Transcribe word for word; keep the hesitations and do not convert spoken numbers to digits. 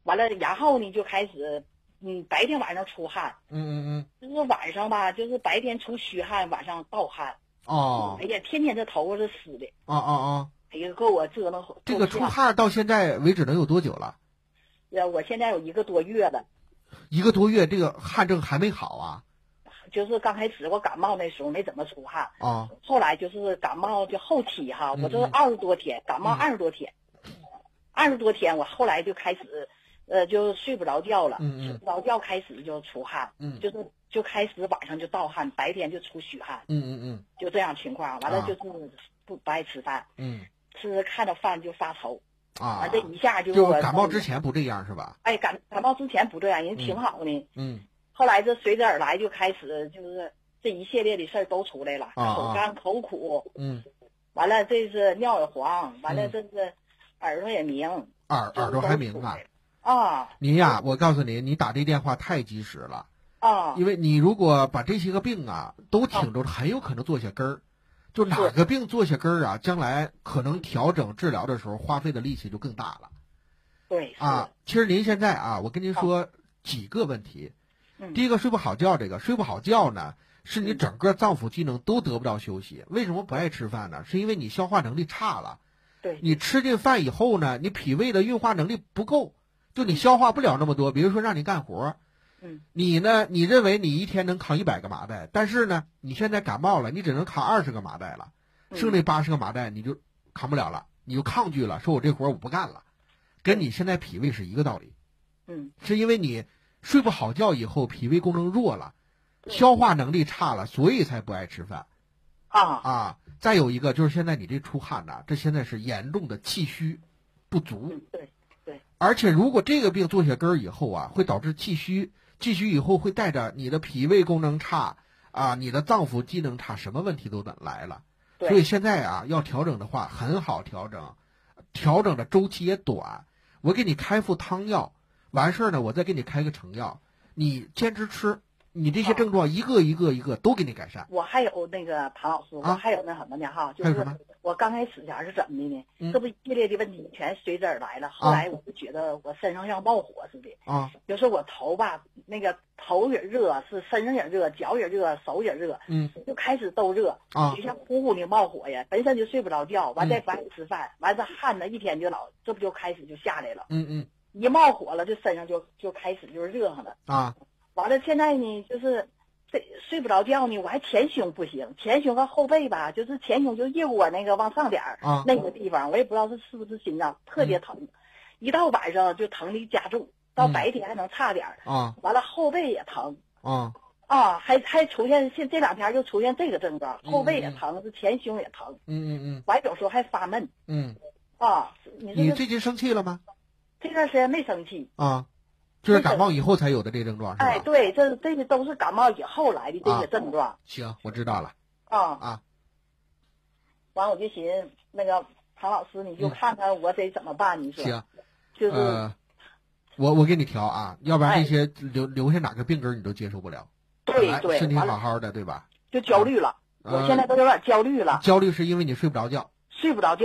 完了，然后呢就开始，嗯，白天晚上出汗， 嗯嗯嗯，就是晚上吧，就是白天出虚汗，晚上盗汗。 哦， 哎呀，天天这头发是湿的。 哦哦哦， 哎呀，够我折腾。 这个出汗到现在为止能有多久了？ 呀，我现在有一个多月了。 一个多月，这个汗症还没好啊？ 就是刚开始我感冒那时候没怎么出汗， 啊， 后来就是感冒就后期哈， 嗯我这二十多天感冒二十多天，二十多天我后来就开始，呃，就睡不着觉了， 嗯嗯睡不着觉开始就出汗， 嗯就是就开始晚上就盗汗，白天就出虚汗， 嗯嗯嗯， 就这样情况，完了啊就是不不爱吃饭， 嗯吃看着饭就发愁， 啊， 完这一下就就我感冒之前不这样是吧？ 哎感感冒之前不这样，人挺好呢， 嗯， 后来这随之而来就开始就是这一系列的事儿都出来了， 啊啊口干口苦， 嗯， 完了这是尿也黄，完了嗯这是耳朵也鸣， 耳耳朵还鸣啊？ 啊， 您呀，我告诉你，你打这电话太及时了啊， 因为你如果把这些个病啊都挺着，很有可能做下根儿。就哪个病做下根儿啊，将来可能调整治疗的时候花费的力气就更大了。 对啊，其实您现在啊，我跟您说几个问题。 嗯、 第一个睡不好觉，这个睡不好觉呢，是你整个脏腑机能都得不到休息。为什么不爱吃饭呢？是因为你消化能力差了。 对， 你吃进饭以后呢，你脾胃的运化能力不够，就你消化不了那么多。比如说让你干活， 嗯， 你呢，你认为你一天能扛一百个麻袋，但是呢，你现在感冒了，你只能扛二十个麻袋了，剩那八十个麻袋你就扛不了了，你就抗拒了，说我这活我不干了，跟你现在脾胃是一个道理。 嗯， 是因为你睡不好觉以后，脾胃功能弱了，消化能力差了，所以才不爱吃饭。 啊啊，再有一个就是现在你这出汗呐，这现在是严重的气虚不足。 嗯，对对。 而且如果这个病做下根儿以后啊，会导致气虚，气虚以后会带着你的脾胃功能差啊，你的脏腑机能差，什么问题都来了。所以现在啊，要调整的话很好调整，调整的周期也短。我给你开副汤药，完事儿呢，我再给你开个成药，你坚持吃，你这些症状一个一个一个都给你改善。 我还有那个谭老师，我还有那什么呢哈，就是我刚开始前是怎么的呢？ 嗯、 这不一系列的问题全随之而来了。后来我就觉得我身上像冒火似的， 啊， 就是我头吧，那个头也热，是身上也热，脚也热，手也热， 嗯， 就开始都热， 啊， 就像呼呼的冒火呀。本身就睡不着觉，完再不爱吃饭，完这汗呢一天就老，这不就开始就下来了。 嗯嗯， 一冒火了，就身上就就开始就是热上了啊。 完了，现在呢就是这睡不着觉呢，我还前胸不行，前胸和后背吧，就是前胸就腋窝那个往上点儿、 啊、 那个地方，我也不知道是是不是心脏特别疼、嗯，一到晚上就疼力加重，到白天还能差点儿、 嗯、啊。 完了后背也疼啊啊，还还出现现这两天就出现这个症状，后背也疼，是、嗯、前胸也疼， 嗯嗯嗯， 完有时候还发闷， 嗯啊，你你最近生气了吗？ 这段时间没生气啊。这是感冒以后才有的这症状是吧？ 哎，对，这这个都是感冒以后来的这些症状。 啊、行，我知道了。 啊啊， 完我就寻思，那个唐老师，你就看看我得怎么办？你说行， 就是、 呃、我我给你调啊，要不然这些留、哎、留下哪个病根你都接受不了。 对对， 身体好好的，对吧？ 就焦虑了、 啊， 我现在都有点焦虑了。 焦虑是因为你睡不着觉。 睡不着觉。